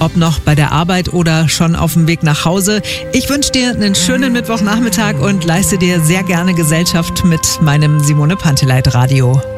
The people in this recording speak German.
ob noch bei der Arbeit oder schon auf dem Weg nach Hause. Ich wünsche dir einen schönen Mittwochnachmittag und leiste dir sehr gerne Gesellschaft mit meinem Simone Panteleit Radio.